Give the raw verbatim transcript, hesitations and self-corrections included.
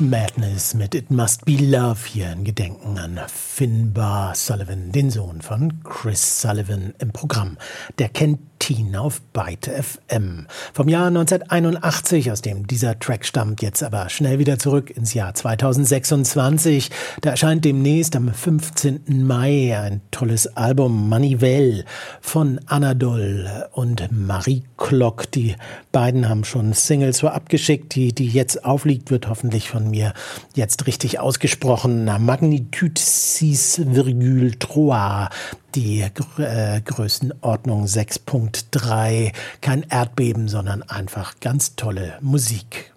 Madness mit It Must Be Love hier in Gedenken an Finbar Sullivan, den Sohn von Chris Sullivan im Programm Der Canteen auf Byte F M. Vom Jahr neunzehnhunderteinundachtzig, aus dem dieser Track stammt, jetzt aber schnell wieder zurück ins Jahr zweitausendsechsundzwanzig. Da erscheint demnächst am fünfzehnten Mai ein tolles Album Manivelle von Anadol und Marie Klock. Die beiden haben schon Singles so abgeschickt. Die, die jetzt aufliegt, wird hoffentlich von mir jetzt richtig ausgesprochen. Magnitude six Virgule trois. Die äh, Größenordnung sechs Komma drei. Kein Erdbeben, sondern einfach ganz tolle Musik.